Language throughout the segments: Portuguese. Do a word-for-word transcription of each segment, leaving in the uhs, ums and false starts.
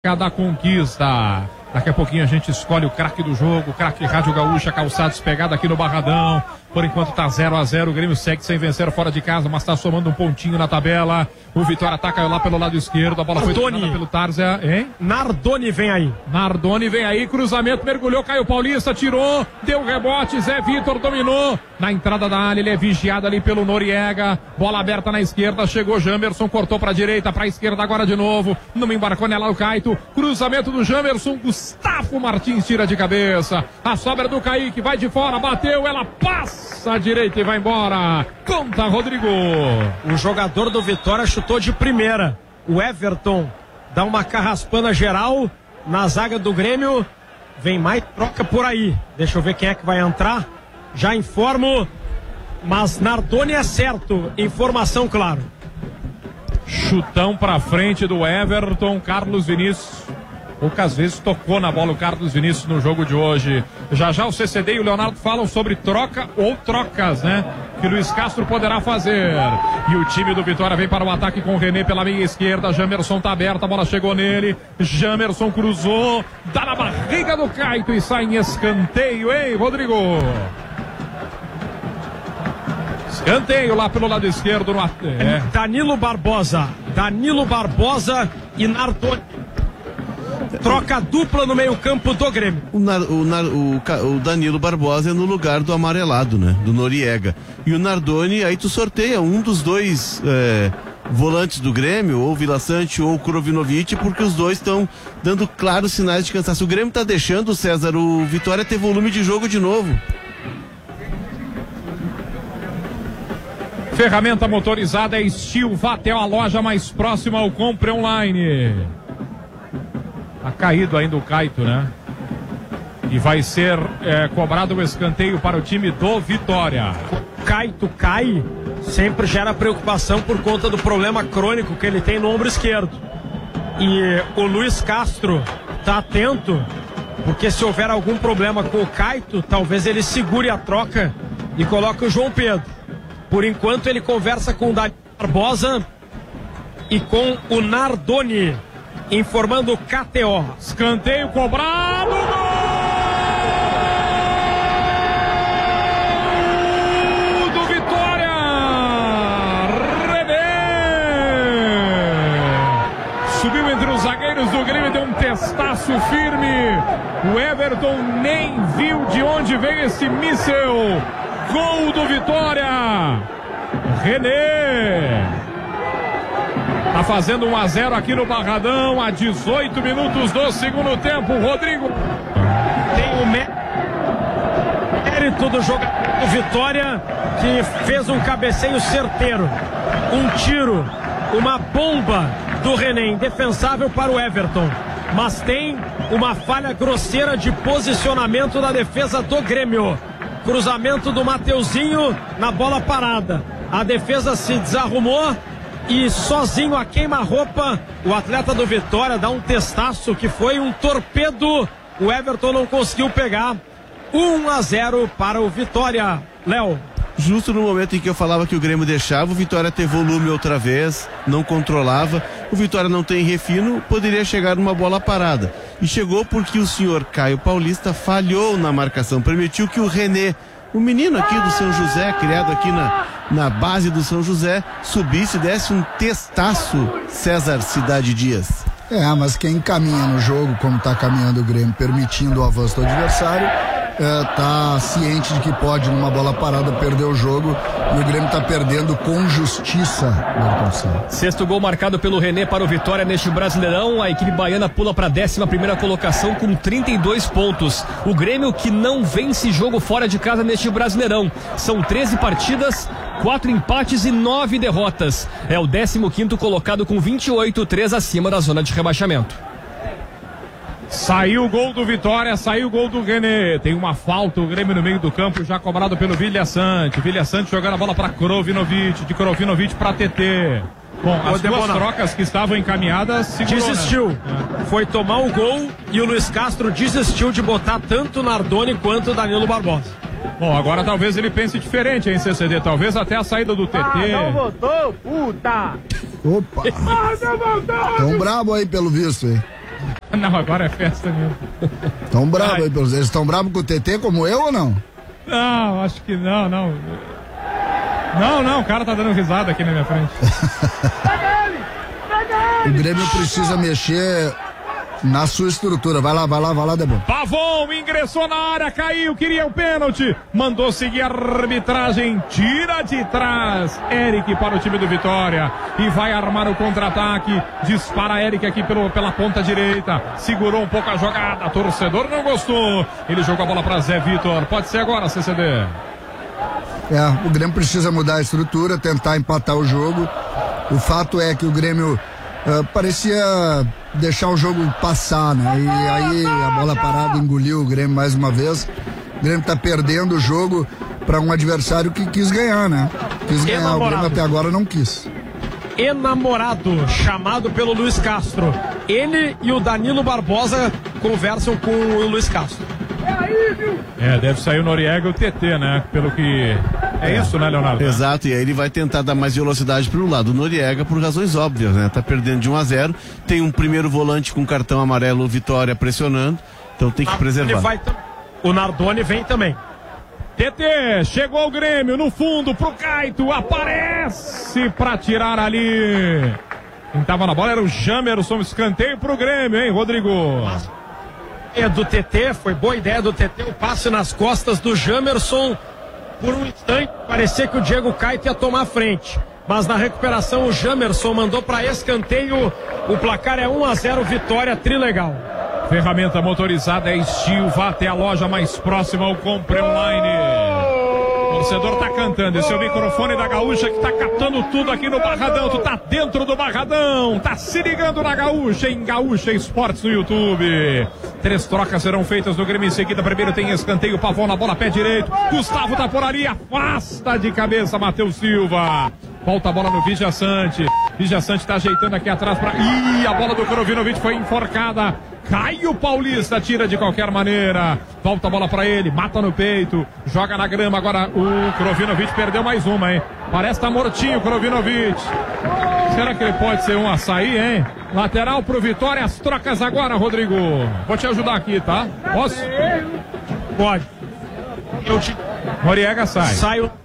da conquista. Daqui a pouquinho a gente escolhe o craque do jogo, craque Rádio Gaúcha, Calçados, pegada aqui no Barradão. Por enquanto tá zero a zero, o Grêmio segue sem vencer fora de casa, mas tá somando um pontinho na tabela. O Vitória ataca lá pelo lado esquerdo, a bola Nardoni. foi tocada pelo Tarzan, hein? Nardoni vem aí. Nardoni vem aí, cruzamento, mergulhou, Caio Paulista, tirou, deu rebote, Zé Vitor dominou. Na entrada da área, ele é vigiado ali pelo Noriega. Bola aberta na esquerda, chegou Jamerson, cortou pra direita, pra esquerda agora de novo. Não embarcou nela o Caito. Cruzamento do Jamerson, Gustavo Martins tira de cabeça. A sobra do Kaique, vai de fora, bateu, ela passa à direita e vai embora. Conta, Rodrigo. O jogador do Vitória chutou de primeira. O Everton dá uma carraspana geral na zaga do Grêmio. Vem mais troca por aí. Deixa eu ver quem é que vai entrar. Já informo, mas Nardoni é certo. Informação, claro. Chutão pra frente do Everton, Carlos Vinícius. Poucas vezes tocou na bola o Carlos Vinícius no jogo de hoje. Já já o C C D e o Leonardo falam sobre troca ou trocas, né? Que Luiz Castro poderá fazer. E o time do Vitória vem para o ataque com o René pela meia esquerda. Jamerson tá aberto, a bola chegou nele. Jamerson cruzou, dá na barriga do Caito e sai em escanteio, hein, Rodrigo? Escanteio lá pelo lado esquerdo. No... É. Danilo Barbosa. Danilo Barbosa e Nardoni. Troca dupla no meio campo do Grêmio. O, Nar, o, Nar, o, o Danilo Barbosa é no lugar do amarelado, né? Do Noriega. E o Nardoni, aí tu sorteia um dos dois é, volantes do Grêmio, ou Vila Sante ou Krovinovic, porque os dois estão dando claros sinais de cansaço. O Grêmio tá deixando, César, o Vitória ter volume de jogo de novo. Ferramenta motorizada é Steel, vá até a loja mais próxima ao Compre Online. Tá caído ainda o Caito, né? E vai ser é, cobrado o escanteio para o time do Vitória. O Caito cai, sempre gera preocupação por conta do problema crônico que ele tem no ombro esquerdo. E o Luiz Castro tá atento, porque se houver algum problema com o Caito, talvez ele segure a troca e coloque o João Pedro. Por enquanto ele conversa com o Danilo Barbosa e com o Nardoni. Informando o K T O. Escanteio cobrado. Gol do Vitória. René. Subiu entre os zagueiros do Grêmio e deu um testaço firme. O Everton nem viu de onde veio esse míssel. Gol do Vitória. René. Tá fazendo um a zero aqui no Barradão, a dezoito minutos do segundo tempo, Rodrigo. Tem o mérito do jogador do Vitória, que fez um cabeceio certeiro. Um tiro, uma bomba do René, indefensável para o Everton. Mas tem uma falha grosseira de posicionamento da defesa do Grêmio. Cruzamento do Mateuzinho na bola parada. A defesa se desarrumou. E sozinho a queima-roupa, o atleta do Vitória dá um testaço que foi um torpedo. O Everton não conseguiu pegar. um a zero para o Vitória. Léo. Justo no momento em que eu falava que o Grêmio deixava o Vitória ter volume outra vez, não controlava, o Vitória não tem refino, poderia chegar numa bola parada. E chegou porque o senhor Caio Paulista falhou na marcação, permitiu que o René, o menino aqui do São José, criado aqui na, na base do São José, subisse e desse um testaço, César Cidade Dias. É, mas quem caminha no jogo, como está caminhando o Grêmio, permitindo o avanço do adversário, está é, ciente de que pode, numa bola parada, perder o jogo, e o Grêmio está perdendo com justiça. Sexto gol marcado pelo René para o Vitória neste Brasileirão. A equipe baiana pula para a décima primeira colocação com trinta e dois pontos. O Grêmio que não vence jogo fora de casa neste Brasileirão. São treze partidas, quatro empates e nove derrotas. É o décimo quinto colocado com vinte e oito, três acima da zona de rebaixamento. Saiu o gol do Vitória, saiu o gol do René. Tem uma falta, o Grêmio no meio do campo, já cobrado pelo Vilha Sante. Vilha Sante jogando a bola para Krovinovic, de Krovinovic para T T. Bom, as duas trocas que estavam encaminhadas, segurou, desistiu. Né? É. Foi tomar o gol e o Luiz Castro desistiu de botar tanto o Nardoni quanto o Danilo Barbosa. Bom, agora talvez ele pense diferente, hein, C C D? Talvez até a saída do T T. Ah, não voltou, puta! Opa! Ah, não voltou! Tão brabo aí pelo visto, hein? Não, agora é festa mesmo. Tão bravo aí, pelos eles estão bravos com o T T como eu ou não? Não, acho que não, não. Não, não, o cara tá dando risada aqui na minha frente. O Grêmio precisa mexer na sua estrutura. Vai lá, vai lá, vai lá, Debon. Pavon ingressou na área, caiu, queria o pênalti, mandou seguir a arbitragem, tira de trás Eric para o time do Vitória e vai armar o contra-ataque, dispara Eric aqui pelo, pela ponta direita, segurou um pouco a jogada, torcedor não gostou, ele jogou a bola para Zé Vitor, pode ser agora, C C D. É, o Grêmio precisa mudar a estrutura, tentar empatar o jogo. O fato é que o Grêmio uh, parecia deixar o jogo passar, né? E aí a bola parada engoliu o Grêmio mais uma vez. O Grêmio tá perdendo o jogo para um adversário que quis ganhar, né? Quis ganhar, enamorado. O Grêmio até agora não quis. Enamorado, chamado pelo Luiz Castro. Ele e o Danilo Barbosa conversam com o Luiz Castro. É, deve sair o Noriega e o T T, né? Pelo que... É, é isso, né, Leonardo? Exato, e aí ele vai tentar dar mais velocidade pro lado. O Noriega, por razões óbvias, né? Tá perdendo de um a zero. Tem um primeiro volante com cartão amarelo, Vitória pressionando. Então tem que preservar. Vai tam... O Nardoni vem também. T T, chegou o Grêmio no fundo pro Caito, aparece pra tirar ali. Quem tava na bola era o Jamerson, escanteio pro Grêmio, hein, Rodrigo? É do T T, foi boa ideia do T T, o passe nas costas do Jamerson. Por um instante, parecia que o Diego Caito ia tomar a frente. Mas na recuperação, o Jamerson mandou para escanteio. O placar é um a zero, Vitória, trilegal. Ferramenta motorizada é Steel, vá até a loja mais próxima ao Compre Online. O torcedor tá cantando, esse é o microfone da Gaúcha que tá catando tudo aqui no Barradão. Tu tá dentro do Barradão, tá se ligando na Gaúcha, em Gaúcha Esportes no YouTube. Três trocas serão feitas no Grêmio em seguida. Primeiro tem escanteio, Pavão na bola, pé direito. Gustavo tá por ali, afasta de cabeça Matheus Silva. Volta a bola no Vigia Sante. Vigia Sante tá ajeitando aqui atrás pra... Ih, a bola do Krovinovic foi enforcada. Caio Paulista tira de qualquer maneira. Volta a bola pra ele, mata no peito. Joga na grama, agora o Krovinovic perdeu mais uma, hein? Parece tá mortinho o Krovinovic. Será que ele pode ser um açaí, hein? Lateral pro Vitória, as trocas agora, Rodrigo. Vou te ajudar aqui, tá? Posso? Pode. Eu te... Noriega sai. Sai o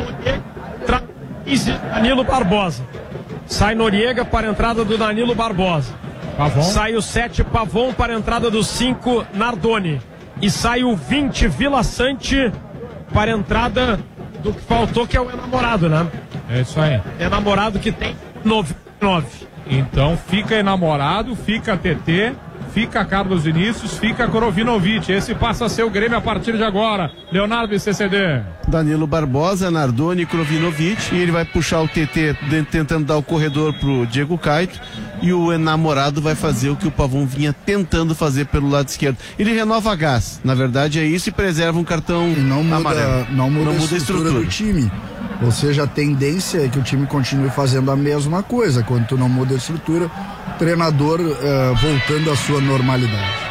Danilo Barbosa. Sai Noriega para a entrada do Danilo Barbosa. Pavon. Sai o sete Pavon para a entrada do cinco Nardoni. E sai o vinte Vila Sante para a entrada do que faltou, que é o enamorado, né? É isso aí. Enamorado que tem noventa e nove. Então fica enamorado, fica T T, fica Carlos Vinícius, fica Krovinovic. Esse passa a ser o Grêmio a partir de agora. Leonardo e C C D. Danilo Barbosa, Nardoni e Krovinovic. E ele vai puxar o T T tentando dar o corredor pro Diego Caito. E o enamorado vai fazer o que o Pavão vinha tentando fazer pelo lado esquerdo. Ele renova gás, na verdade é isso, e preserva um cartão e não muda, amarelo. Não muda, não muda a, estrutura a estrutura do time. Ou seja, a tendência é que o time continue fazendo a mesma coisa. Quando tu não muda a estrutura, treinador uh, voltando à sua normalidade.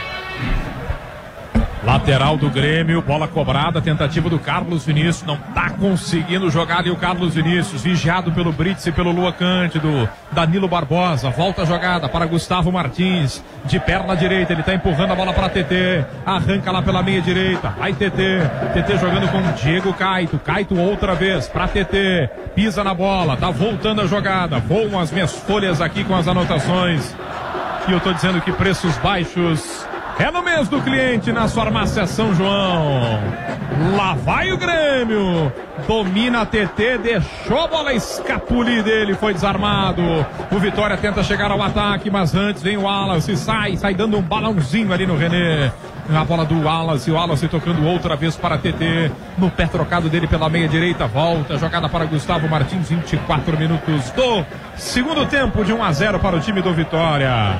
Lateral do Grêmio, bola cobrada, tentativa do Carlos Vinícius, não tá conseguindo jogar ali o Carlos Vinícius, vigiado pelo Brits e pelo Lua Cândido. Danilo Barbosa, volta a jogada para Gustavo Martins, de perna direita, ele tá empurrando a bola para T T, arranca lá pela meia direita, vai T T, T T jogando com Diego Caito, Caito outra vez para T T, pisa na bola, tá voltando a jogada, voam as minhas folhas aqui com as anotações, e eu tô dizendo que preços baixos é no mês do cliente na farmácia São João. Lá vai o Grêmio. Domina a T T, deixou a bola escapulir dele, foi desarmado. O Vitória tenta chegar ao ataque, mas antes vem o Wallace, sai, sai dando um balãozinho ali no René. A bola do Wallace, o Wallace tocando outra vez para T T. No pé trocado dele pela meia direita, volta, jogada para Gustavo Martins, vinte e quatro minutos do segundo tempo, de um a zero para o time do Vitória.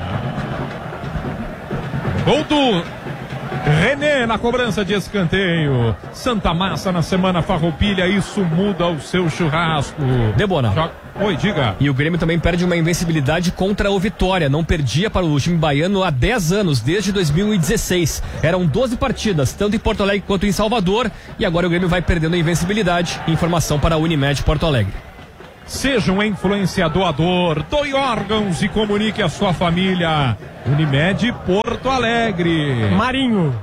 Gol do René na cobrança de escanteio. Santa Massa na semana Farroupilha, isso muda o seu churrasco. Debona. Joga... Oi, diga. E o Grêmio também perde uma invencibilidade contra o Vitória. Não perdia para o time baiano há dez anos, desde dois mil e dezesseis. Eram doze partidas, tanto em Porto Alegre quanto em Salvador. E agora o Grêmio vai perdendo a invencibilidade. Informação para a Unimed Porto Alegre. Seja um influenciador, doe órgãos e comunique a sua família. Unimed Porto Alegre. Marinho.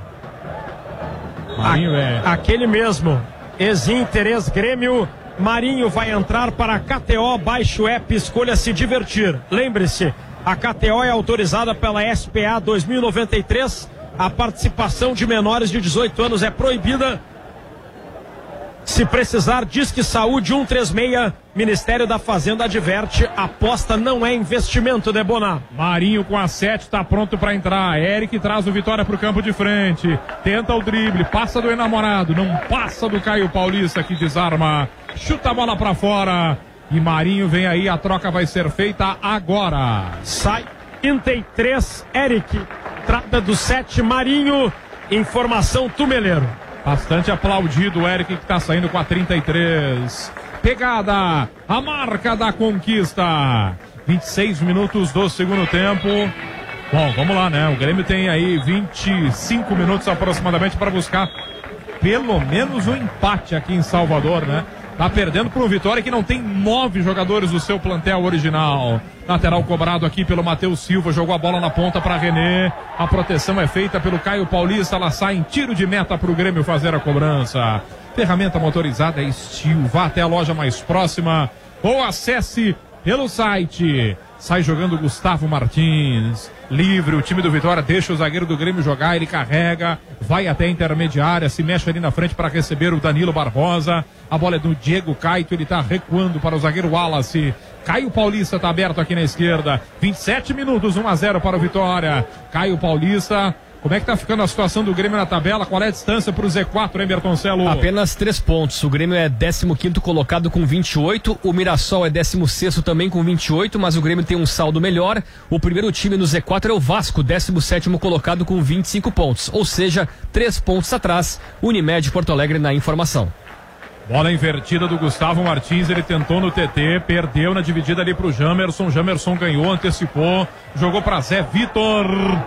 Marinho é. Aquele mesmo. Ex-Inter, ex-Grêmio. Marinho vai entrar para a K T O. Baixe o app, escolha se divertir. Lembre-se, a K T O é autorizada pela S P A dois mil e noventa e três. A participação de menores de dezoito anos é proibida. Se precisar, Disque Saúde cento e trinta e seis. Ministério da Fazenda adverte: aposta não é investimento, Debona. Marinho com a sete, tá pronto para entrar. Eric traz o Vitória pro campo de frente. Tenta o drible, passa do enamorado, não passa do Caio Paulista, que desarma. Chuta a bola para fora. E Marinho vem aí, a troca vai ser feita agora. Sai trinta e três, Eric. Trata do sete, Marinho. Informação Tumeleiro. Bastante aplaudido o Eric, que está saindo com a trinta e três. Pegada, a marca da conquista. vinte e seis minutos do segundo tempo. Bom, vamos lá, né? O Grêmio tem aí vinte e cinco minutos aproximadamente para buscar pelo menos um empate aqui em Salvador, né? Tá perdendo para o Vitória, que não tem nove jogadores do seu plantel original. Lateral cobrado aqui pelo Matheus Silva, jogou a bola na ponta para René. A proteção é feita pelo Caio Paulista, ela sai em tiro de meta para o Grêmio fazer a cobrança. Ferramenta motorizada é Steel, vá até a loja mais próxima ou acesse pelo site. Sai jogando Gustavo Martins, livre, o time do Vitória deixa o zagueiro do Grêmio jogar, ele carrega, vai até a intermediária, se mexe ali na frente para receber o Danilo Barbosa. A bola é do Diego Caito, ele tá recuando para o zagueiro Wallace. Caio Paulista tá aberto aqui na esquerda. vinte e sete minutos, um a zero para o Vitória. Caio Paulista. Como é que tá ficando a situação do Grêmio na tabela? Qual é a distância para o Z quatro, hein, Bertoncelo? Apenas três pontos. O Grêmio é décimo quinto colocado com vinte e oito. O Mirassol é décimo sexto também com vinte e oito, mas o Grêmio tem um saldo melhor. O primeiro time no Z quatro é o Vasco, décimo sétimo colocado com vinte e cinco pontos. Ou seja, três pontos atrás. Unimed Porto Alegre na informação. Bola invertida do Gustavo Martins, ele tentou no T T, perdeu na dividida ali pro Jamerson. Jamerson ganhou, antecipou, jogou para Zé Vitor.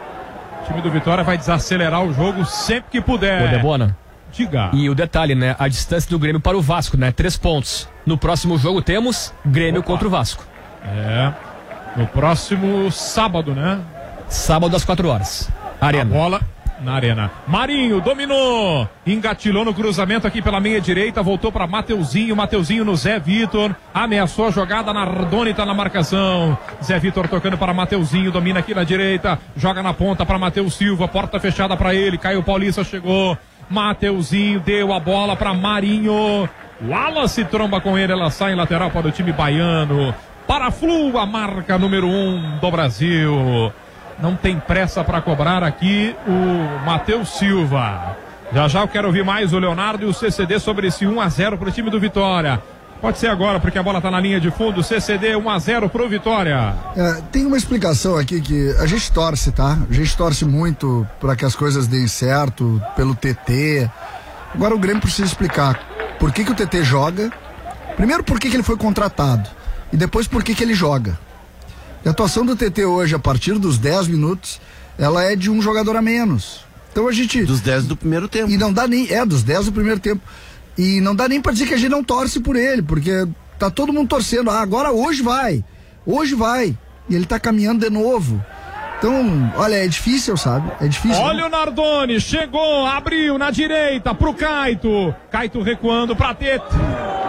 O time do Vitória vai desacelerar o jogo sempre que puder. Ô, Debona. Diga. E o detalhe, né? A distância do Grêmio para o Vasco, né? Três pontos. No próximo jogo temos Grêmio Opa. contra o Vasco. É. No próximo sábado, né? Sábado às quatro horas. Arena. A bola na arena. Marinho dominou, engatilhou no cruzamento aqui pela meia direita, voltou para Mateuzinho, Mateuzinho no Zé Vitor, ameaçou a jogada, Nardoni tá na marcação, Zé Vitor tocando para Mateuzinho, domina aqui na direita, joga na ponta para Matheus Silva, porta fechada para ele, Caio Paulista chegou, Mateuzinho deu a bola para Marinho, Wallace tromba com ele, ela sai em lateral para o time baiano, para a Flu, a marca número um do Brasil. Não tem pressa para cobrar aqui o Matheus Silva. Já já eu quero ouvir mais o Leonardo e o C C D sobre esse um a zero para o time do Vitória. Pode ser agora, porque a bola está na linha de fundo. C C D um a zero para o Vitória. É, tem uma explicação aqui que a gente torce, tá? A gente torce muito para que as coisas deem certo, pelo T T. Agora o Grêmio precisa explicar por que, que o T T joga. Primeiro, por que, que ele foi contratado. E depois, por que, que ele joga. A atuação do T T hoje, a partir dos dez minutos, ela é de um jogador a menos. Então a gente... Dos dez do primeiro tempo. E não dá nem... É, dos dez do primeiro tempo. E não dá nem pra dizer que a gente não torce por ele, porque tá todo mundo torcendo. Ah, agora hoje vai. Hoje vai. E ele tá caminhando de novo. Então, olha, é difícil, sabe? É difícil. Olha, né? O Nardoni, chegou, abriu na direita pro Caito. Caito recuando pra T T.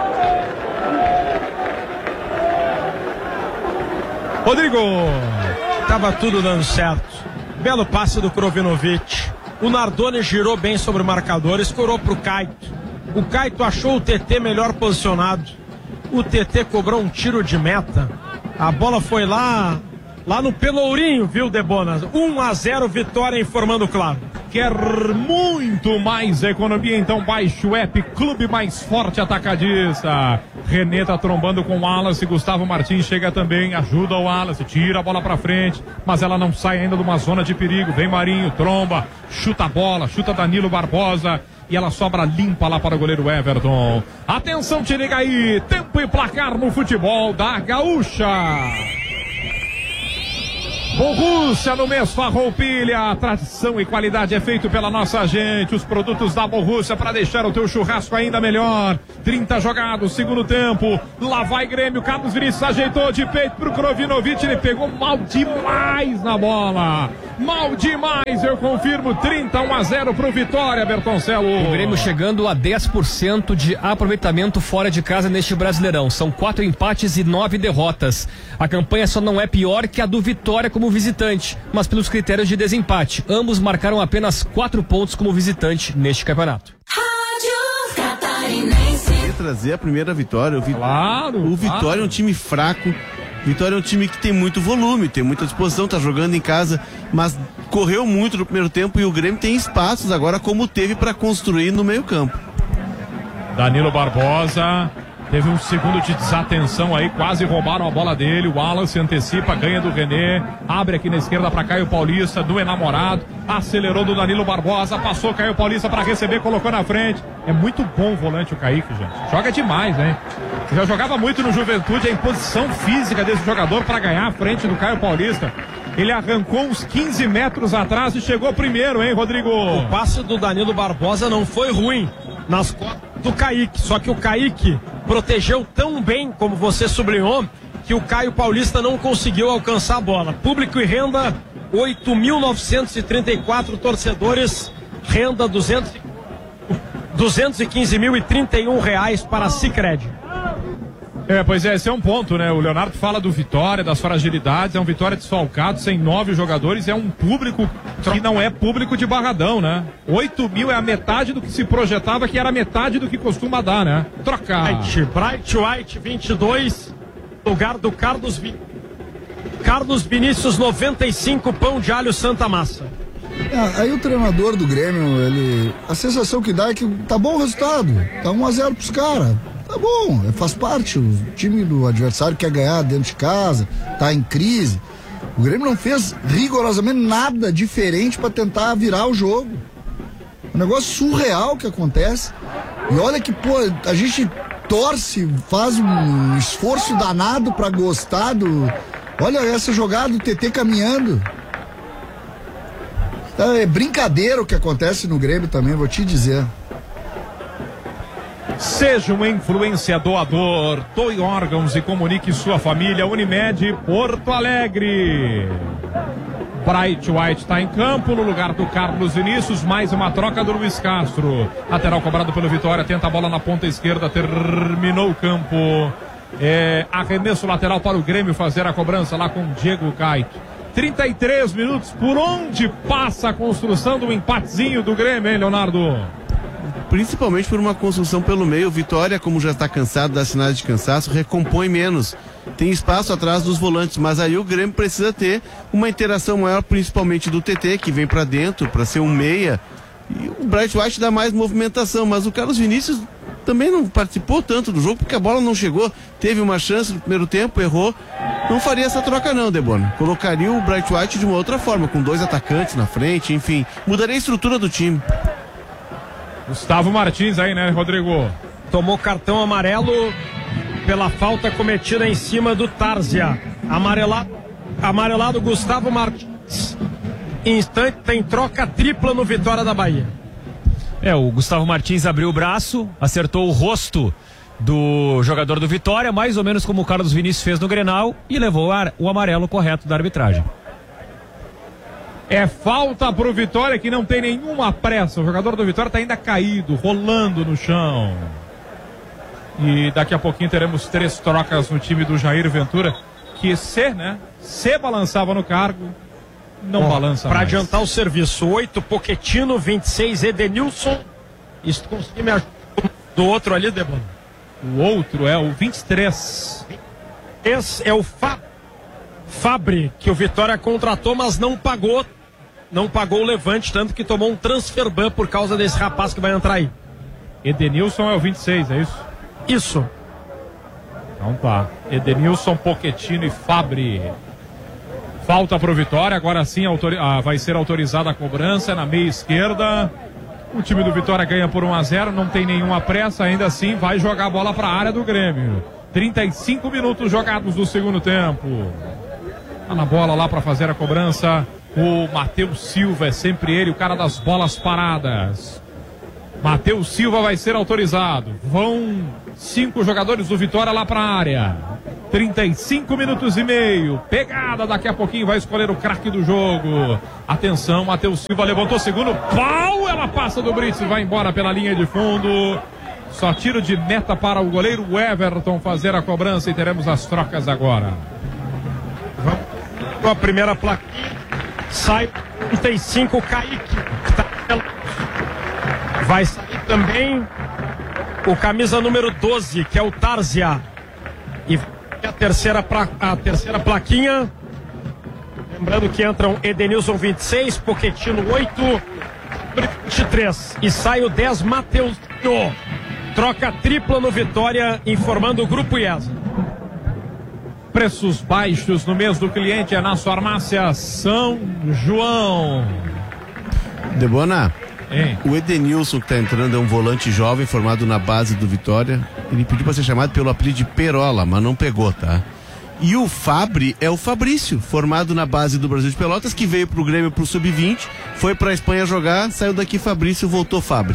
Rodrigo. Tava tudo dando certo. Belo passe do Krovinovic. O Nardoni girou bem sobre o marcador, escorou pro Caito. O Caito achou o T T melhor posicionado. O T T cobrou um tiro de meta. A bola foi lá, lá no Pelourinho, viu, Debona? um a zero, Vitória, informando claro. Quer muito mais economia? Então baixe o app Clube Mais Forte Atacadista. René tá trombando com o Wallace, Gustavo Martins chega também, ajuda o Wallace, tira a bola pra frente, mas ela não sai ainda de uma zona de perigo. Vem Marinho, tromba, chuta a bola, chuta Danilo Barbosa e ela sobra limpa lá para o goleiro Everton. Atenção, te liga aí, tempo e placar no futebol da Gaúcha. Borrússia no mês Farroupilha, tradição e qualidade é feito pela nossa gente, os produtos da Borrússia para deixar o teu churrasco ainda melhor. Trinta jogados, segundo tempo, lá vai Grêmio, Carlos Vinícius ajeitou de peito pro Krovinovic, ele pegou mal demais na bola, mal demais, eu confirmo, trinta, um a zero pro Vitória, Bertoncelo. O Grêmio chegando a dez por cento de aproveitamento fora de casa neste Brasileirão, são quatro empates e nove derrotas. A campanha só não é pior que a do Vitória como visitante, mas pelos critérios de desempate. Ambos marcaram apenas quatro pontos como visitante neste campeonato. Rádio Catarinense. Trazer a primeira vitória. O, Vi... claro, o Vitória claro. é um time fraco. Vitória é um time que tem muito volume, tem muita disposição, tá jogando em casa, mas correu muito no primeiro tempo e o Grêmio tem espaços agora como teve para construir no meio-campo. Danilo Barbosa. Teve um segundo de desatenção aí, quase roubaram a bola dele. O Wallace antecipa, ganha do René. Abre aqui na esquerda para Caio Paulista, do enamorado. Acelerou do Danilo Barbosa, passou Caio Paulista para receber, colocou na frente. É muito bom o volante o Kaique, gente. Joga demais, hein? Já jogava muito no Juventude, a imposição física desse jogador para ganhar a frente do Caio Paulista. Ele arrancou uns quinze metros atrás e chegou primeiro, hein, Rodrigo? O passe do Danilo Barbosa não foi ruim nas costas do Kaique, só que o Kaique protegeu tão bem, como você sublinhou, que o Caio Paulista não conseguiu alcançar a bola. Público e renda, oito mil novecentos e trinta e quatro torcedores, renda duzentos, duzentos e quinze mil e trinta e um reais para a Sicredi. É, pois é, esse é um ponto, né? O Leonardo fala do Vitória, das fragilidades, é um Vitória desfalcado, sem nove jogadores, é um público que não é público de Barradão, né? oito mil é a metade do que se projetava, que era a metade do que costuma dar, né? Troca! Bright, Bright White vinte e dois, lugar do Carlos Vi... Carlos Vinícius noventa e cinco, Pão de Alho Santa Massa. Ah, aí o treinador do Grêmio, ele, a sensação que dá é que tá bom o resultado, tá um a zero pros caras. Tá bom, faz parte, o time do adversário quer ganhar dentro de casa, tá em crise. O Grêmio não fez rigorosamente nada diferente para tentar virar o jogo. É um negócio surreal que acontece. E olha que, pô, a gente torce, faz um esforço danado para gostar do... Olha essa jogada do T T caminhando. É brincadeira o que acontece no Grêmio também, vou te dizer. Seja um influenciador, doe órgãos e comunique sua família. Unimed Porto Alegre. Bright White está em campo no lugar do Carlos Vinícius. Mais uma troca do Luiz Castro. Lateral cobrado pelo Vitória, tenta a bola na ponta esquerda, terminou o campo. É, arremesso lateral para o Grêmio fazer a cobrança lá com Diego Caito. trinta e três minutos, por onde passa a construção do empatezinho do Grêmio, hein, Leonardo? Principalmente por uma construção pelo meio. Vitória, como já está cansado das sinais de cansaço, recompõe menos. Tem espaço atrás dos volantes, mas aí o Grêmio precisa ter uma interação maior, principalmente do T T, que vem para dentro para ser um meia. E o Bright White dá mais movimentação, mas o Carlos Vinícius também não participou tanto do jogo, porque a bola não chegou. Teve uma chance no primeiro tempo, errou. Não faria essa troca não, Debona. Colocaria o Bright White de uma outra forma, com dois atacantes na frente, enfim. Mudaria a estrutura do time. Gustavo Martins aí, né, Rodrigo? Tomou cartão amarelo pela falta cometida em cima do Tárzia. Amarelado, amarelado Gustavo Martins. Instante, tem troca tripla no Vitória da Bahia. É, o Gustavo Martins abriu o braço, acertou o rosto do jogador do Vitória, mais ou menos como o Carlos Vinícius fez no Grenal, e levou o amarelo correto da arbitragem. É falta pro Vitória, que não tem nenhuma pressa. O jogador do Vitória tá ainda caído, rolando no chão. E daqui a pouquinho teremos três trocas no time do Jair Ventura, que se, né, se balançava no cargo, não Bom, balança pra mais. Para adiantar o serviço, oito Pochettino, vinte e seis Edenilson. Isso consegui me ajudar do outro ali, Debona. O outro é o vinte e três. Esse é o Fa... Fabri, que o Vitória contratou, mas não pagou. Não pagou o levante, tanto que tomou um transfer ban por causa desse rapaz que vai entrar aí. Edenilson é o vinte e seis, é isso? Isso. Então tá. Edenilson, Pochettino e Fabri. Falta pro Vitória, agora sim autori... ah, vai ser autorizada a cobrança na meia esquerda. O time do Vitória ganha por um a zero, não tem nenhuma pressa, ainda assim vai jogar a bola para a área do Grêmio. trinta e cinco minutos jogados do segundo tempo. Tá na bola lá para fazer a cobrança. O Matheus Silva, é sempre ele, o cara das bolas paradas. Matheus Silva vai ser autorizado. Vão cinco jogadores do Vitória lá para a área. trinta e cinco minutos e meio. Pegada, daqui a pouquinho vai escolher o craque do jogo. Atenção, Matheus Silva levantou segundo pau. Ela passa do Brits e vai embora pela linha de fundo. Só tiro de meta para o goleiro Everton fazer a cobrança e teremos as trocas agora. Vamos com a primeira placa. Sai trinta e cinco, Kaique. Vai sair também o camisa número doze, que é o Tarzia. E a terceira, pra, a terceira plaquinha. Lembrando que entram Edenilson vinte e seis, Pochettino oito, vinte e três. E sai o dez, Matheus. Troca tripla no Vitória, informando o Grupo IESA. Preços baixos no mês do cliente é na farmácia São João. Debona, hein? O Edenilson que está entrando é um volante jovem formado na base do Vitória. Ele pediu para ser chamado pelo apelido de Perola, mas não pegou, tá? E o Fabri é o Fabrício, formado na base do Brasil de Pelotas, que veio pro Grêmio pro sub vinte, foi pra Espanha jogar, saiu daqui Fabrício, voltou Fabri.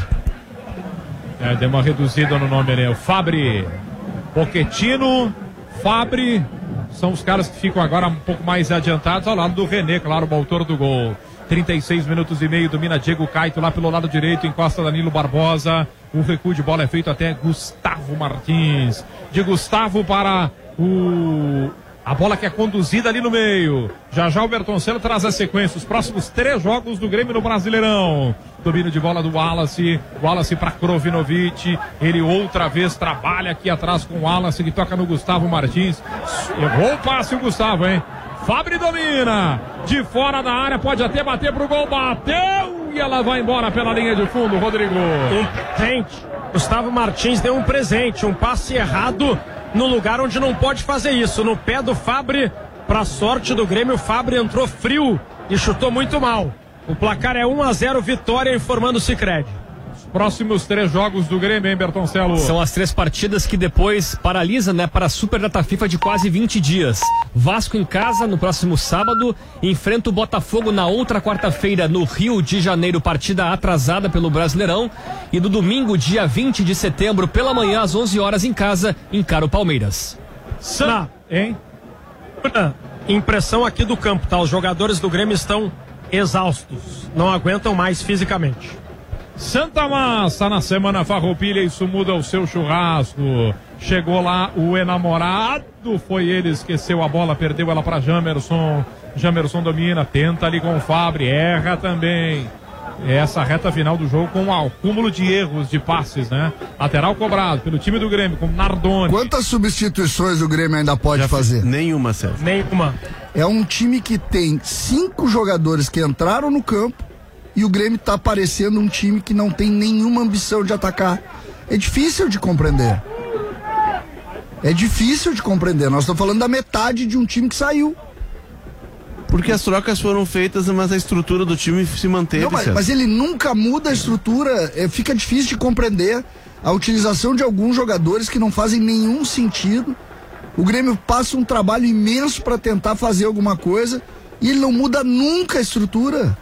É, deu uma reduzida no nome, né? O Fabri, Pochettino, Fabri, são os caras que ficam agora um pouco mais adiantados ao lado do René, claro, o autor do gol. trinta e seis minutos e meio, domina Diego Caito lá pelo lado direito, encosta Danilo Barbosa. O recuo de bola é feito até Gustavo Martins. De Gustavo para o... a bola que é conduzida ali no meio. Já já o Bertoncello traz a sequência. Os próximos três jogos do Grêmio no Brasileirão. Domínio de bola do Wallace. Wallace para Krovinovic. Ele outra vez trabalha aqui atrás com o Wallace, que toca no Gustavo Martins. Errou o passe o Gustavo, hein? Fabri domina. De fora da área, pode até bater pro gol. Bateu e ela vai embora pela linha de fundo, Rodrigo. Um presente. Gustavo Martins deu um presente. Um passe errado no lugar onde não pode fazer isso. No pé do Fabri. Pra sorte do Grêmio, o Fabri entrou frio e chutou muito mal. O placar é um a zero, Vitória, informando o Sicredi. Próximos três jogos do Grêmio, hein, Bertoncello? São as três partidas que depois paralisa, né, para a Super Data FIFA de quase vinte dias. Vasco em casa no próximo sábado, enfrenta o Botafogo na outra quarta-feira no Rio de Janeiro, partida atrasada pelo Brasileirão. E no domingo, dia vinte de setembro, pela manhã, às onze horas, em casa, encara o Palmeiras. Sana, hein? Impressão aqui do campo, tá? Os jogadores do Grêmio estão exaustos, não aguentam mais fisicamente. Santa Massa na semana Farroupilha, isso muda o seu churrasco. Chegou lá o enamorado, foi ele, esqueceu a bola, perdeu ela para Jamerson. Jamerson domina, tenta ali com o Fabri, erra também. Essa reta final do jogo com um acúmulo de erros de passes, né? Lateral cobrado pelo time do Grêmio, com Nardoni. Quantas substituições o Grêmio ainda pode Já fazer? Nenhuma, César. Nenhuma. É um time que tem cinco jogadores que entraram no campo e o Grêmio tá parecendo um time que não tem nenhuma ambição de atacar. É difícil de compreender. É difícil de compreender. Nós estamos falando da metade de um time que saiu. Porque as trocas foram feitas, mas a estrutura do time se manteve. Não, mas, mas ele nunca muda a estrutura. É, fica difícil de compreender a utilização de alguns jogadores que não fazem nenhum sentido. O Grêmio passa um trabalho imenso para tentar fazer alguma coisa e ele não muda nunca a estrutura.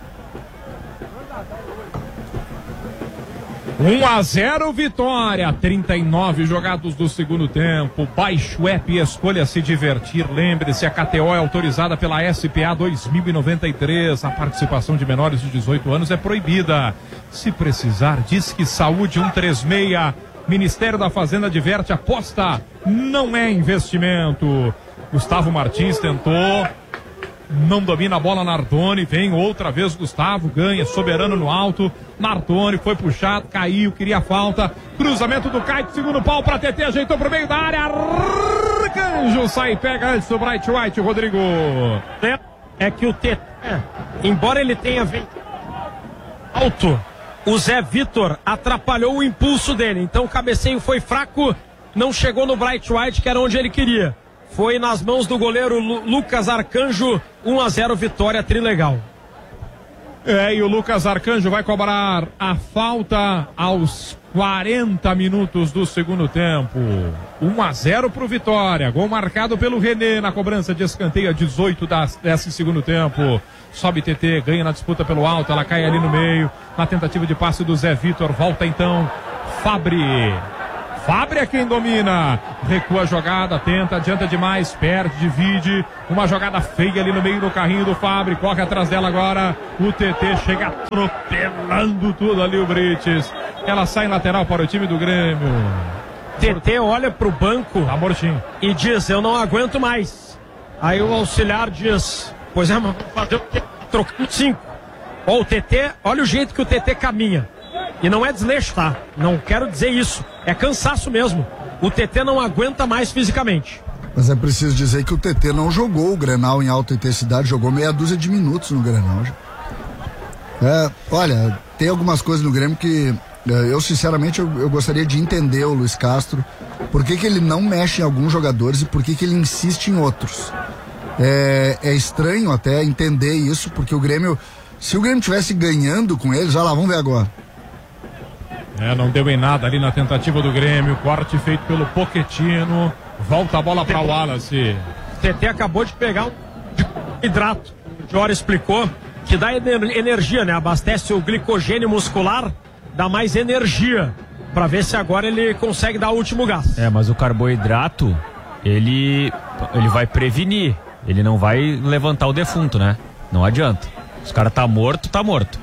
um a zero Vitória, trinta e nove jogados do segundo tempo. Baixe o app e escolha se divertir. Lembre-se, a K T O é autorizada pela S P A dois mil e noventa e três. A participação de menores de dezoito anos é proibida. Se precisar, diz que Saúde cento e trinta e seis. Ministério da Fazenda adverte, aposta não é investimento. Gustavo Martins tentou. Não domina a bola, Nardoni, vem outra vez Gustavo, ganha, soberano no alto, Nardoni foi puxado, caiu, queria falta, cruzamento do Caio, segundo pau para T T, ajeitou pro meio da área, Arcanjo sai, pega antes do Bright White, Rodrigo. É, é que o T T, embora ele tenha vindo alto, o Zé Vitor atrapalhou o impulso dele, então o cabeceio foi fraco, não chegou no Bright White, que era onde ele queria. Foi nas mãos do goleiro Lu- Lucas Arcanjo, um a zero Vitória, trilegal. É, e o Lucas Arcanjo vai cobrar a falta aos quarenta minutos do segundo tempo. um a zero pro Vitória. Gol marcado pelo René na cobrança de escanteio a dezoito das, desse segundo tempo. Sobe T T, ganha na disputa pelo alto, ela cai ali no meio. Na tentativa de passe do Zé Vitor, volta então Fabri. Fabri é quem domina, recua a jogada, tenta, adianta demais, perde, divide, uma jogada feia ali no meio do carrinho do Fabri, corre atrás dela agora, o T T chega atropelando tudo ali o Brites, ela sai lateral para o time do Grêmio. T T olha pro banco tá mortinho e diz, eu não aguento mais. Aí o auxiliar diz, pois é, mas vamos fazer o quê? Trocando cinco. Ó, o T T, olha o jeito que o T T caminha. E não é desleixo, tá? Não quero dizer isso. É cansaço mesmo. O T T não aguenta mais fisicamente. Mas é preciso dizer que o T T não jogou o Grenal em alta intensidade, jogou meia dúzia de minutos no Grenal. É, olha, tem algumas coisas no Grêmio que eu, sinceramente, eu, eu gostaria de entender o Luiz Castro. Por que que ele não mexe em alguns jogadores e por que que ele insiste em outros. É, é estranho até entender isso, porque o Grêmio, se o Grêmio tivesse ganhando com eles, olha lá, vamos ver agora. É, não deu em nada ali na tentativa do Grêmio, corte feito pelo Pochettino, volta a bola para o Wallace. O T T acabou de pegar um hidrato, o Jora explicou, que dá energia, né? Abastece o glicogênio muscular, dá mais energia, para ver se agora ele consegue dar o último gás. É, mas o carboidrato, ele, ele vai prevenir, ele não vai levantar o defunto, né? Não adianta. Os caras tá morto, tá morto.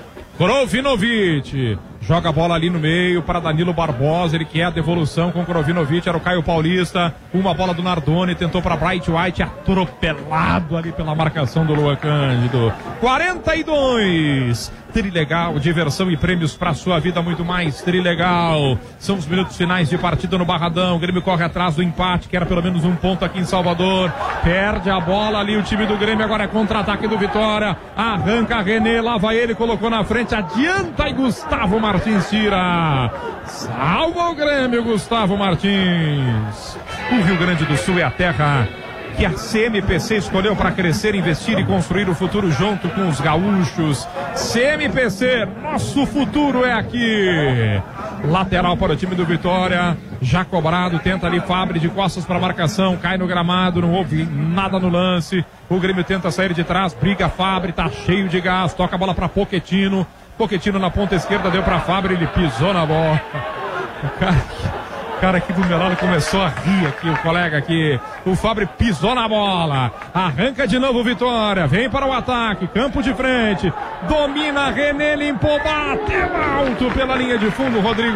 Krovinovic joga a bola ali no meio para Danilo Barbosa, ele quer a devolução com Krovinovic, era o Caio Paulista, uma bola do Nardoni, tentou para Bright White, atropelado ali pela marcação do Luan Cândido. quarenta e dois, Trilegal, diversão e prêmios para sua vida, muito mais Trilegal. São os minutos finais de partida no Barradão, o Grêmio corre atrás do empate, que era pelo menos um ponto aqui em Salvador, perde a bola ali o time do Grêmio, agora é contra-ataque do Vitória, arranca René, lá vai ele, colocou na frente, adianta e Gustavo Martins tira, salva o Grêmio, Gustavo Martins. O Rio Grande do Sul é a terra que a C M P C escolheu para crescer, investir e construir o futuro junto com os gaúchos. C M P C, nosso futuro é aqui. Lateral para o time do Vitória, já cobrado, tenta ali Fabri de costas para a marcação, cai no gramado, não houve nada no lance. O Grêmio tenta sair de trás, briga Fabri, tá cheio de gás, toca a bola para Pochettino. Pochettino na ponta esquerda, deu para Fabri, ele pisou na bola. O cara, o cara aqui do meu lado começou a rir aqui, o colega aqui. O Fabri pisou na bola. Arranca de novo Vitória, vem para o ataque, campo de frente. Domina René, limpou, bateu alto pela linha de fundo, Rodrigo.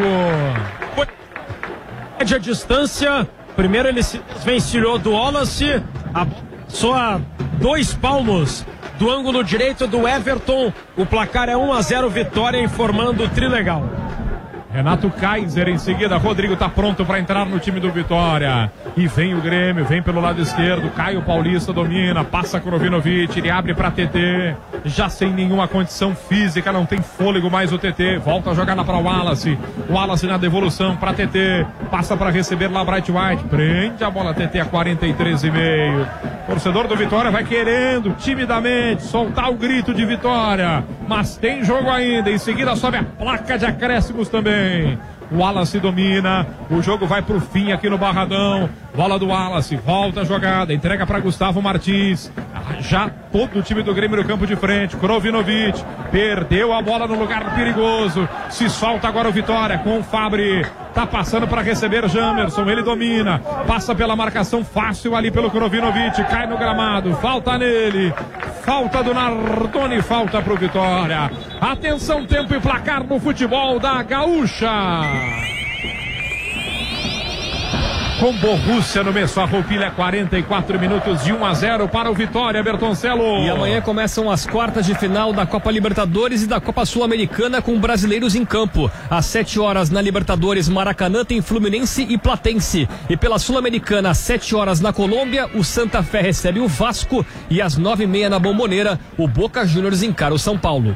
Média distância, primeiro ele se desvencilhou do Wallace, a, só a dois palmos do ângulo direito do Everton. O placar é um a zero, Vitória, informando o Trilegal. Renato Kaiser em seguida, Rodrigo tá pronto para entrar no time do Vitória. E vem o Grêmio, vem pelo lado esquerdo, Caio Paulista domina, passa Krovinovic, ele abre para T T, já sem nenhuma condição física, não tem fôlego mais o T T, volta a jogada para o Wallace, o Wallace na devolução para T T, passa para receber lá Bright White, prende a bola T T a quarenta e três e meio. Torcedor do Vitória vai querendo timidamente soltar o grito de vitória, mas tem jogo ainda, em seguida sobe a placa de acréscimos também. O Wallace domina, o jogo vai pro fim aqui no Barradão, bola do Wallace, volta a jogada, entrega para Gustavo Martins, já todo o time do Grêmio no campo de frente, Krovinovic, perdeu a bola no lugar perigoso, se solta agora o Vitória com o Fabri, tá passando para receber Jamerson, ele domina, passa pela marcação fácil ali pelo Krovinovic, cai no gramado, falta nele, falta do Nardoni, falta pro Vitória. Atenção, tempo e placar no futebol da Gaúcha. Com Borussia no Messua Roupilha, quarenta e quatro minutos de um a zero para o Vitória, Bertoncello. E amanhã começam as quartas de final da Copa Libertadores e da Copa Sul-Americana com brasileiros em campo. Às sete horas na Libertadores, Maracanã tem Fluminense e Platense. E pela Sul-Americana, às sete horas na Colômbia, o Santa Fé recebe o Vasco. E às nove e meia na Bombonera, o Boca Juniors encara o São Paulo.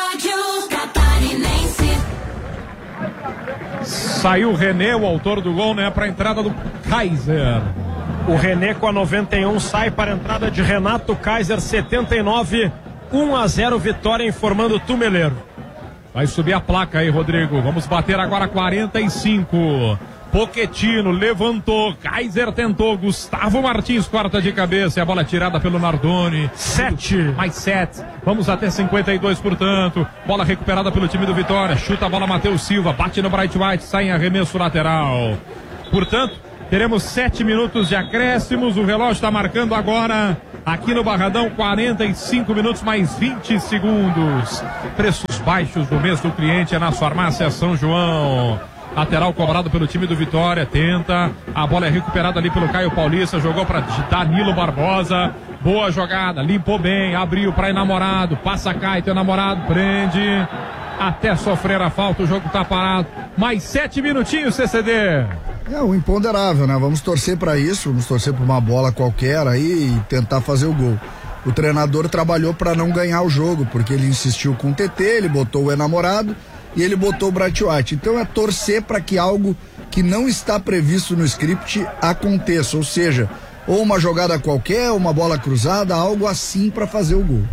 Saiu o René, o autor do gol, né, para a entrada do Kaiser. O René com a noventa e um sai para a entrada de Renato Kaiser, setenta e nove. um a zero Vitória, informando o Tumeleiro. Vai subir a placa aí, Rodrigo. Vamos bater agora quarenta e cinco. Pochettino levantou, Kaiser tentou, Gustavo Martins corta de cabeça e a bola tirada pelo Nardoni. Sete. Mais sete. Vamos até cinquenta e dois, portanto. Bola recuperada pelo time do Vitória. Chuta a bola Matheus Silva, bate no Bright White, sai em arremesso lateral. Portanto, teremos sete minutos de acréscimos. O relógio está marcando agora aqui no Barradão quarenta e cinco minutos mais vinte segundos. Preços baixos do mês do cliente é na farmácia São João. Lateral cobrado pelo time do Vitória, tenta, a bola é recuperada ali pelo Caio Paulista, jogou para Danilo Barbosa, boa jogada, limpou bem, abriu para Enamorado, passa Caio, Enamorado, prende, até sofrer a falta, o jogo tá parado, mais sete minutinhos, C C D. É o imponderável, né? Vamos torcer para isso, vamos torcer por uma bola qualquer aí e tentar fazer o gol. O treinador trabalhou para não ganhar o jogo, porque ele insistiu com o T T, ele botou o Enamorado e ele botou o Bright White. Então é torcer para que algo que não está previsto no script aconteça, ou seja, ou uma jogada qualquer, uma bola cruzada, algo assim para fazer o gol.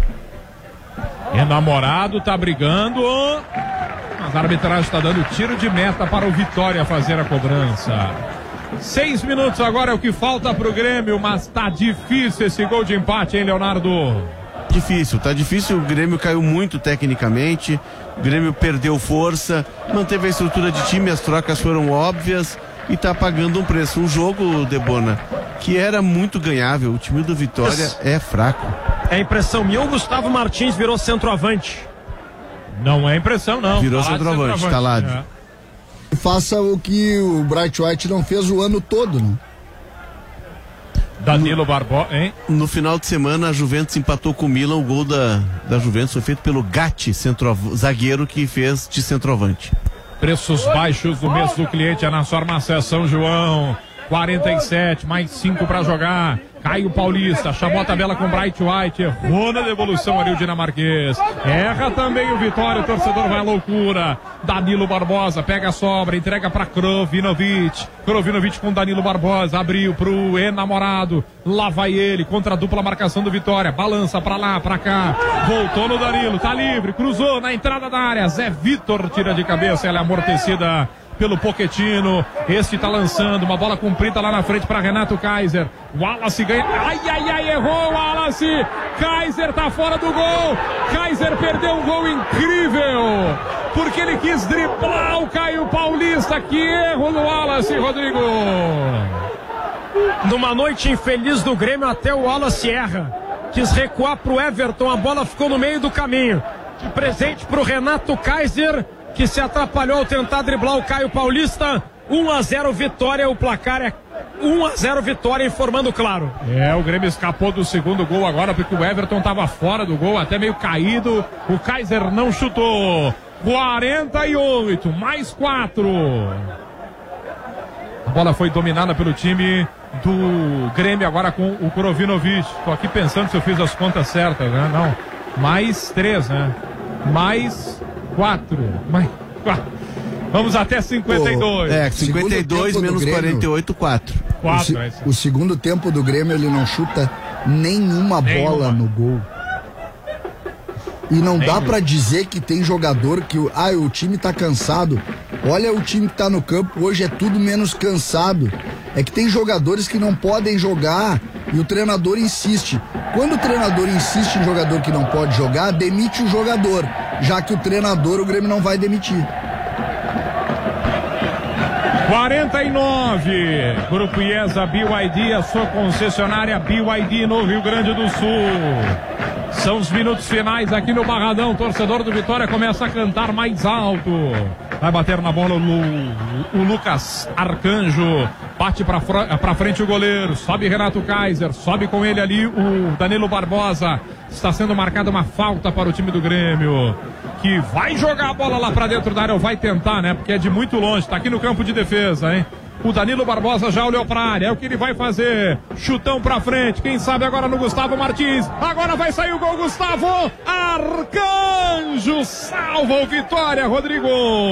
Enamorado tá brigando, mas a arbitragem está dando tiro de meta para o Vitória fazer a cobrança. Seis minutos agora é o que falta pro Grêmio, mas tá difícil esse gol de empate, hein, Leonardo? Difícil, tá difícil, o Grêmio caiu muito tecnicamente, o Grêmio perdeu força, manteve a estrutura de time, as trocas foram óbvias e tá pagando um preço. Um jogo, Debona, que era muito ganhável, o time do Vitória Isso. é fraco. É impressão minha, o Gustavo Martins virou centroavante. Não é impressão, não. Virou centroavante, tá lá. É. Faça o que o Bright White não fez o ano todo, né? Danilo Barbosa, hein? No final de semana, a Juventus empatou com o Milan. O gol da, da Juventus foi feito pelo Gatti, zagueiro que fez de centroavante. Preços baixos do mês do cliente é na farmácia São João. quarenta e sete, mais cinco para jogar. Caio Paulista, chamou a tabela com Bright White, errou na devolução ali o dinamarquês. Erra também o Vitória, o torcedor vai à loucura. Danilo Barbosa pega a sobra, entrega para Krovinovic. Krovinovic com Danilo Barbosa, abriu pro Enamorado. Lá vai ele, contra a dupla marcação do Vitória. Balança para lá, para cá. Voltou no Danilo, tá livre, cruzou na entrada da área. Zé Vitor tira de cabeça, ela é amortecida pelo Pochettino. Este tá lançando uma bola comprida lá na frente para Renato Kaiser. Wallace ganha. Ai, ai, ai, errou o Wallace. Kaiser tá fora do gol. Kaiser perdeu um gol incrível, porque ele quis driblar o Caio Paulista. Que erro do Wallace, Rodrigo. Numa noite infeliz do Grêmio, até o Wallace erra. Quis recuar pro Everton, a bola ficou no meio do caminho. De presente pro Renato Kaiser, que se atrapalhou ao tentar driblar o Caio Paulista. um a zero Vitória, o placar é um a zero Vitória, informando claro. É, o Grêmio escapou do segundo gol agora, porque o Everton estava fora do gol, até meio caído. O Kaiser não chutou. quarenta e oito, mais quatro. A bola foi dominada pelo time do Grêmio agora com o Krovinovic. Tô aqui pensando se eu fiz as contas certas, né? Não. Mais três, né? Mais quatro, mais quatro. Vamos até cinquenta e dois. É, cinquenta e dois menos Grêmio, quarenta e oito, quatro. O, se, é o segundo tempo do Grêmio, ele não chuta nenhuma, nenhuma. bola no gol. E não nenhuma. Dá pra dizer que tem jogador que ah, o time tá cansado. Olha o time que tá no campo hoje, é tudo menos cansado. É que tem jogadores que não podem jogar e o treinador insiste. Quando o treinador insiste em jogador que não pode jogar, demite o jogador, já que o treinador o Grêmio não vai demitir. quarenta e nove, Grupo IESA B Y D, a sua concessionária B Y D no Rio Grande do Sul. São os minutos finais aqui no Barradão. O torcedor do Vitória começa a cantar mais alto. Vai bater na bola o, Lu, o Lucas Arcanjo. Bate pra, pra frente o goleiro. Sobe Renato Kaiser. Sobe com ele ali o Danilo Barbosa. Está sendo marcada uma falta para o time do Grêmio, que vai jogar a bola lá pra dentro da área, ou vai tentar, né? Porque é de muito longe. Tá aqui no campo de defesa, hein? O Danilo Barbosa já olhou pra área, é o que ele vai fazer. Chutão pra frente, quem sabe agora no Gustavo Martins. Agora vai sair o gol, Gustavo Arcanjo salva o Vitória, Rodrigo.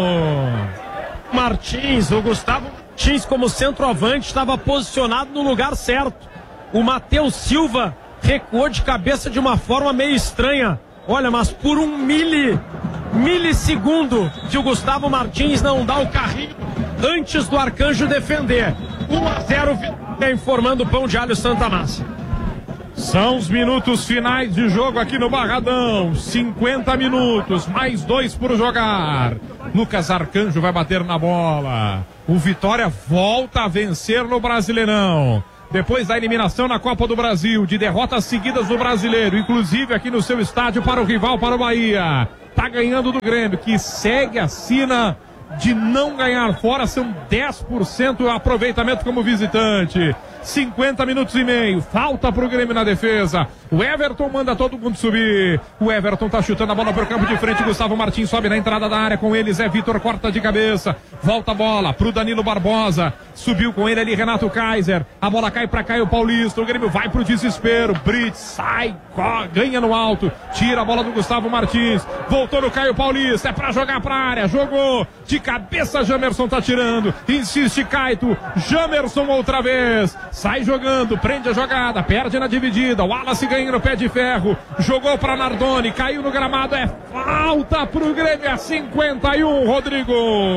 Martins, o Gustavo Martins como centroavante estava posicionado no lugar certo. O Matheus Silva recuou de cabeça de uma forma meio estranha. Olha, mas por um mili, milissegundo que o Gustavo Martins não dá o carrinho antes do Arcanjo defender. um a zero, informando o Pão de Alho Santa Massa. São os minutos finais de jogo aqui no Barradão. cinquenta minutos, mais dois por jogar. Lucas Arcanjo vai bater na bola. O Vitória volta a vencer no Brasileirão. Depois da eliminação na Copa do Brasil, de derrotas seguidas no Brasileiro, inclusive aqui no seu estádio para o rival, para o Bahia. Tá ganhando do Grêmio, que segue a sina de não ganhar fora, são dez por cento o aproveitamento como visitante. cinquenta minutos e meio, falta pro Grêmio na defesa. O Everton manda todo mundo subir. O Everton tá chutando a bola pro campo de frente. Gustavo Martins sobe na entrada da área com eles. É Vitor, corta de cabeça. Volta a bola pro Danilo Barbosa. Subiu com ele ali Renato Kaiser. A bola cai pra Caio Paulista. O Grêmio vai pro desespero. Brits sai, ganha no alto. Tira a bola do Gustavo Martins. Voltou no Caio Paulista. É pra jogar pra área. Jogou de cabeça. Jamerson tá tirando. Insiste Caito. Jamerson outra vez. Sai jogando, prende a jogada, perde na dividida, o Wallace ganha no pé de ferro, jogou para Nardoni, caiu no gramado, é falta pro Grêmio, é cinquenta e um, Rodrigo.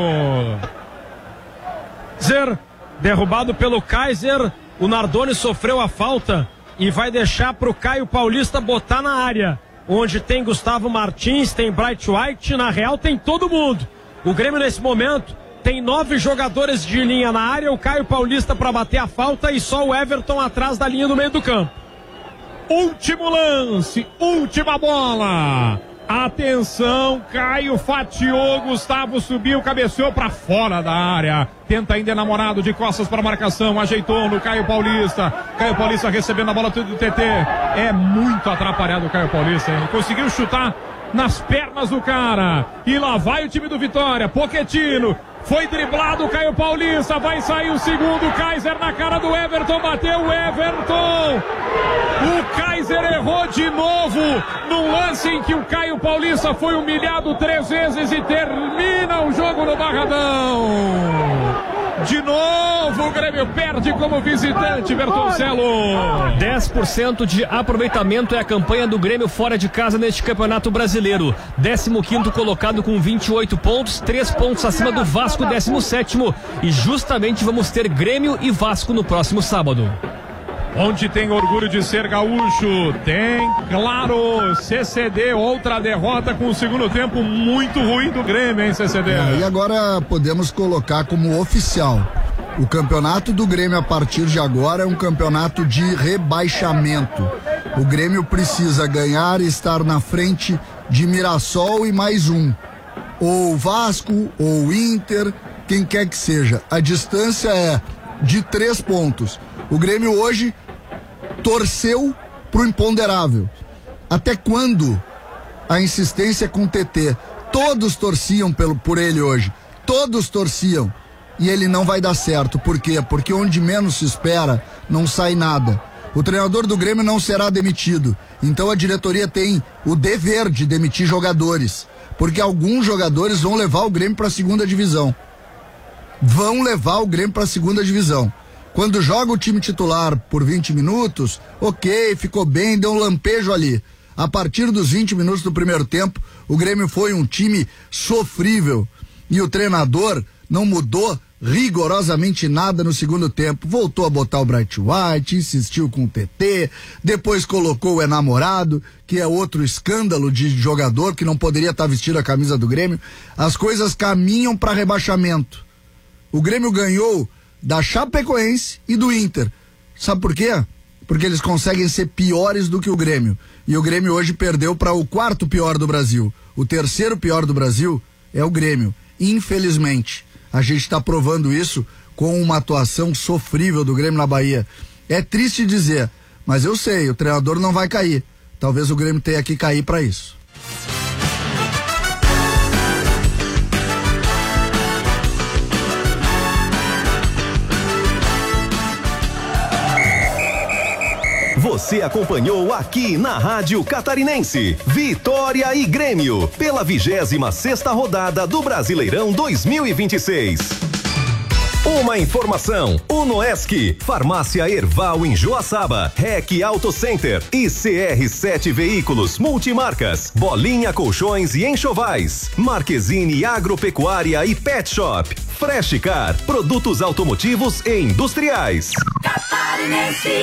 Zer, derrubado pelo Kaiser, o Nardoni sofreu a falta e vai deixar pro Caio Paulista botar na área, onde tem Gustavo Martins, tem Bright White, na real tem todo mundo. O Grêmio nesse momento tem nove jogadores de linha na área, o Caio Paulista para bater a falta e só o Everton atrás da linha do meio do campo. Último lance, última bola. Atenção, Caio fatiou, Gustavo subiu, cabeceou para fora da área. Tenta ainda namorado de costas para marcação, ajeitou no Caio Paulista. Caio Paulista recebendo a bola do T T. É muito atrapalhado o Caio Paulista, hein? Conseguiu chutar nas pernas do cara. E lá vai o time do Vitória, Pochettino. Foi driblado o Caio Paulista, vai sair o segundo, Kaiser na cara do Everton, bateu o Everton. O Kaiser errou de novo, num lance em que o Caio Paulista foi humilhado três vezes e termina o jogo no Barradão. De novo o Grêmio perde como visitante, Bertoncello. dez por cento de aproveitamento é a campanha do Grêmio fora de casa neste Campeonato Brasileiro. décimo quinto colocado com vinte e oito pontos, três pontos acima do Vasco, décimo sétimo. E justamente vamos ter Grêmio e Vasco no próximo sábado. Onde tem orgulho de ser gaúcho, tem, claro, C C D, outra derrota com o segundo tempo muito ruim do Grêmio, hein, C C D? É, e agora podemos colocar como oficial, o campeonato do Grêmio a partir de agora é um campeonato de rebaixamento. O Grêmio precisa ganhar e estar na frente de Mirassol e mais um, ou Vasco, ou Inter, quem quer que seja. A distância é de três pontos. O Grêmio hoje torceu pro imponderável. Até quando a insistência com o T T? Todos torciam pelo, por ele hoje. Todos torciam. E ele não vai dar certo. Por quê? Porque onde menos se espera, não sai nada. O treinador do Grêmio não será demitido. Então a diretoria tem o dever de demitir jogadores. Porque alguns jogadores vão levar o Grêmio para a segunda divisão. Vão levar o Grêmio para a segunda divisão. Quando joga o time titular por vinte minutos, ok, ficou bem, deu um lampejo ali. A partir dos vinte minutos do primeiro tempo, o Grêmio foi um time sofrível. E o treinador não mudou rigorosamente nada no segundo tempo. Voltou a botar o Bright White, insistiu com o T T, depois colocou o enamorado, que é outro escândalo de jogador que não poderia estar vestindo a camisa do Grêmio. As coisas caminham para rebaixamento. O Grêmio ganhou da Chapecoense e do Inter. Sabe por quê? Porque eles conseguem ser piores do que o Grêmio. E o Grêmio hoje perdeu para o quarto pior do Brasil. O terceiro pior do Brasil é o Grêmio. Infelizmente, a gente está provando isso com uma atuação sofrível do Grêmio na Bahia. É triste dizer, mas eu sei, o treinador não vai cair. Talvez o Grêmio tenha que cair para isso. Você acompanhou aqui na Rádio Catarinense, Vitória e Grêmio, pela vigésima sexta rodada do Brasileirão dois mil e vinte e seis. Uma informação, Unoesc, Farmácia Erval em Joaçaba, Rec Auto Center e C R sete Veículos Multimarcas, Bolinha Colchões e Enxovais, Marquezine Agropecuária e Pet Shop, Fresh Car, produtos automotivos e industriais. Catarinense.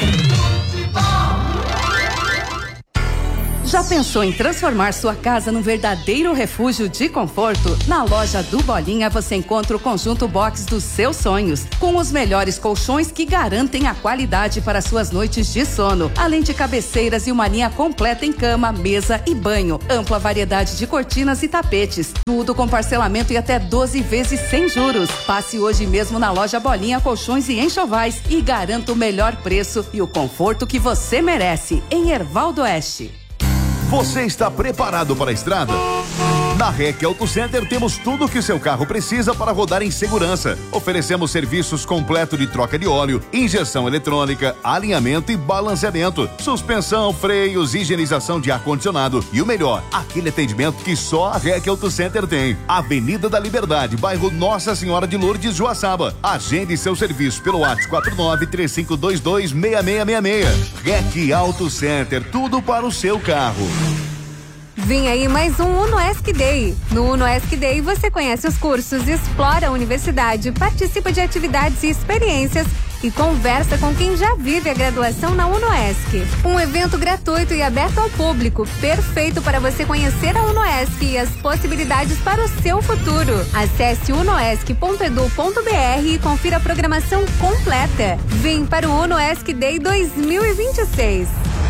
Já pensou em transformar sua casa num verdadeiro refúgio de conforto? Na loja do Bolinha você encontra o conjunto box dos seus sonhos, com os melhores colchões que garantem a qualidade para suas noites de sono, além de cabeceiras e uma linha completa em cama, mesa e banho, ampla variedade de cortinas e tapetes, tudo com parcelamento e até doze vezes sem juros. Passe hoje mesmo na loja Bolinha Colchões e Enxovais e garanta o melhor preço e o conforto que você merece, em Erval do Oeste. Você está preparado para a estrada? Na Rec Auto Center temos tudo o que seu carro precisa para rodar em segurança. Oferecemos serviços completos de troca de óleo, injeção eletrônica, alinhamento e balanceamento, suspensão, freios, higienização de ar-condicionado e o melhor, aquele atendimento que só a Rec Auto Center tem. Avenida da Liberdade, bairro Nossa Senhora de Lourdes, Joaçaba. Agende seu serviço pelo WhatsApp quatro nove três cinco dois dois seis seis seis seis. Rec Auto Center, tudo para o seu carro. Vem aí mais um Unoesc Day. No Unoesc Day você conhece os cursos, explora a universidade, participa de atividades e experiências e conversa com quem já vive a graduação na Unoesc. Um evento gratuito e aberto ao público, perfeito para você conhecer a Unoesc e as possibilidades para o seu futuro. Acesse unoesc ponto edu ponto br e confira a programação completa. Vem para o Unoesc Day dois mil e vinte e seis.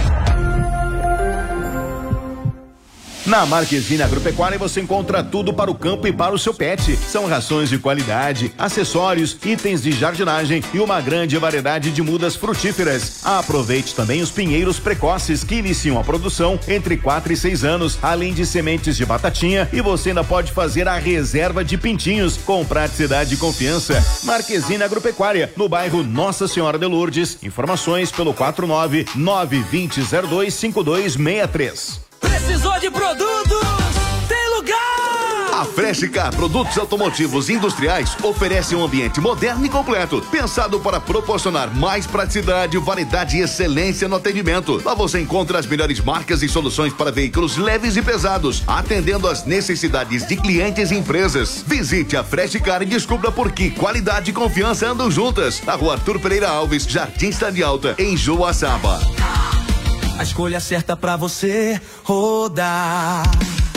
Na Marquezine Agropecuária você encontra tudo para o campo e para o seu pet. São rações de qualidade, acessórios, itens de jardinagem e uma grande variedade de mudas frutíferas. Aproveite também os pinheiros precoces que iniciam a produção entre quatro e seis anos, além de sementes de batatinha, e você ainda pode fazer a reserva de pintinhos com praticidade e confiança. Marquezine Agropecuária, no bairro Nossa Senhora de Lourdes. Informações pelo quatro nove nove dois zero zero dois cinco dois seis três. Precisou de produtos? Tem lugar! A Fresh Car Produtos Automotivos Industriais oferece um ambiente moderno e completo, pensado para proporcionar mais praticidade, variedade e excelência no atendimento. Lá você encontra as melhores marcas e soluções para veículos leves e pesados, atendendo às necessidades de clientes e empresas. Visite a Fresh Car e descubra por que qualidade e confiança andam juntas. Na rua Arthur Pereira Alves, Jardim Cidade Alta, em Joaçaba. A escolha certa pra você rodar.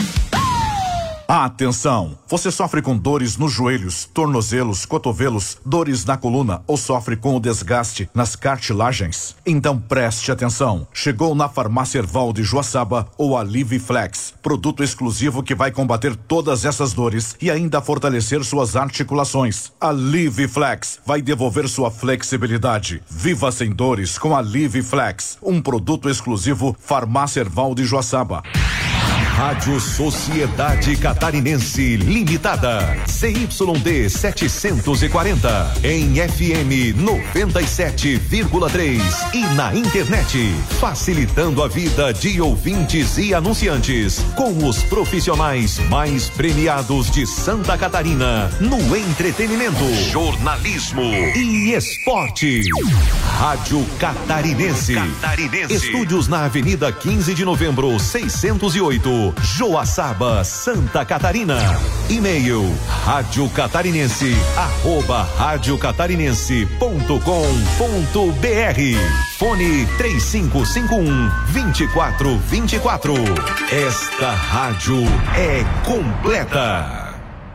Atenção! Você sofre com dores nos joelhos, tornozelos, cotovelos, dores na coluna ou sofre com o desgaste nas cartilagens? Então preste atenção. Chegou na Farmácia Erval de Joaçaba o Alivio Flex, produto exclusivo que vai combater todas essas dores e ainda fortalecer suas articulações. Alivio Flex vai devolver sua flexibilidade. Viva sem dores com Alivio Flex, um produto exclusivo Farmácia Erval de Joaçaba. Rádio Sociedade Catarinense Limitada, C Y D setecentos e quarenta, em F M noventa e sete vírgula três e na internet, facilitando a vida de ouvintes e anunciantes, com os profissionais mais premiados de Santa Catarina no entretenimento, jornalismo e esporte. Rádio Catarinense. Catarinense. Estúdios na Avenida quinze de Novembro, seiscentos e oito. Joaçaba, Santa Catarina. E-mail rádio catarinense arroba rádio catarinense ponto com ponto br. Fone três cinco cinco um dois quatro dois quatro. Esta rádio é completa.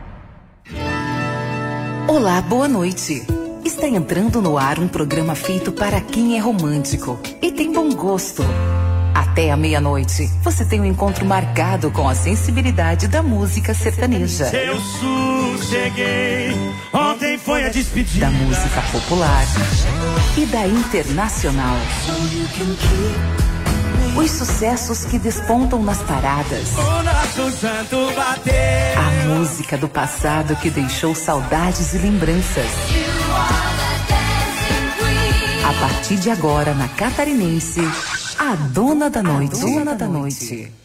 Olá, boa noite. Está entrando no ar um programa feito para quem é romântico e tem bom gosto. Até a meia-noite, você tem um encontro marcado com a sensibilidade da música sertaneja. Eu sosseguei, ontem foi a despedida. Da música popular e da internacional. Os sucessos que despontam nas paradas. O nosso santo bater. A música do passado que deixou saudades e lembranças. A partir de agora, na Catarinense, a dona da noite. Dona da noite.